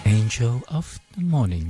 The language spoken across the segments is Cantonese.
Angel of the Morning，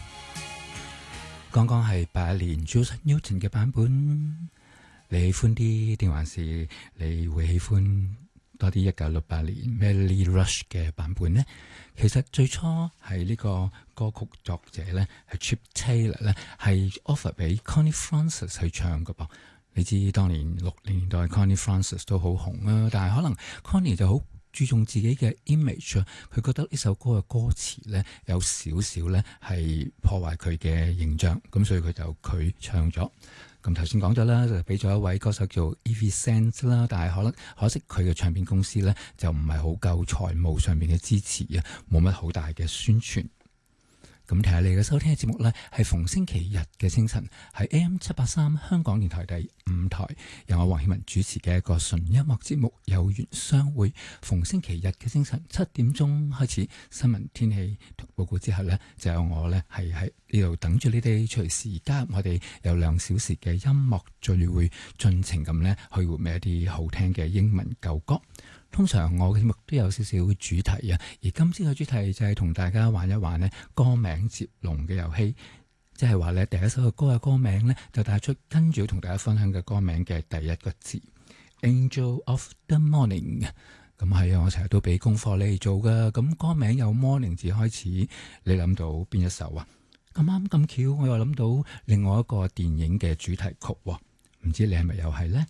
剛剛係81年 Jules Newton 嘅版本，你喜歡啲定還是你會喜歡多啲1968年 Melody Rush 嘅版本呢？其實最初係呢個歌曲作者咧係 Chip Taylor 咧係 offer 俾 Connie Francis 去唱嘅噃。你知當年60年代 Connie Francis 都好紅啊，但係可能 Connie 就好注重自己嘅 image 啊，佢覺得呢首歌嘅歌詞咧有少少咧係破壞佢嘅形象，咁所以佢唱咗。咁頭先講咗啦，就俾咗一位歌手叫 Evie Sands 啦，但係可惜佢嘅唱片公司咧就唔係好夠財務上面嘅支持啊，冇乜好大嘅宣傳。咁睇下你嘅收聽嘅節目呢，係逢星期日嘅清晨，喺 AM783 香港電台第5台，由我黃曉文主持嘅一個純音樂節目《有緣相會》。逢星期日嘅清晨7點鐘開始，新聞天氣報告之後呢，就有我呢係喺呢度等住你哋隨時加入我哋有2小時嘅音樂聚會，盡情咁呢去回味一啲好聽嘅英文舊歌。通常我嘅節目都有少少主題啊，而今次嘅主題就係同大家玩一玩呢歌名接龍嘅遊戲，即係話呢第一首嘅歌嘅歌名呢，就帶出跟住要同大家分享嘅歌名嘅第一個字 Angel of the Morning。 咁係啊，我成日都俾功課你做噶。咁歌名有 morning 字開始，你諗到邊一首啊？咁啱咁巧我又諗到另外一個電影嘅主題曲，唔知你係咪又係呢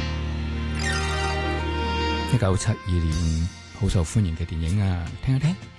？1972年好受歡迎嘅電影啊，聽一聽。